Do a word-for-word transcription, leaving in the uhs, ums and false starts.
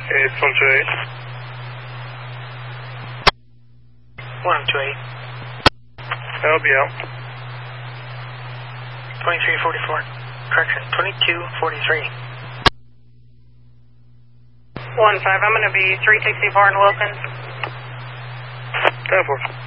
It's one two eight. one two eight. L B L. twenty-three forty-four. Correction, twenty-two forty-three. one five, I'm going to be three sixty-four in Wilkins. ten four.